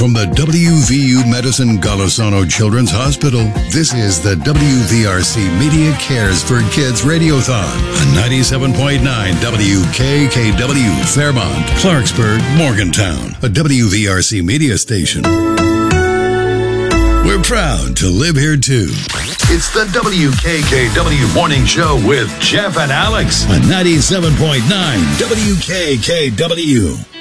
From the WVU Medicine Golisano Children's Hospital, this is the WVRC Media Cares for Kids Radiothon on 97.9 WKKW, Fairmont, Clarksburg, Morgantown, a WVRC media station. We're proud to live here too. It's the WKKW Morning Show with Jeff and Alex on 97.9 WKKW.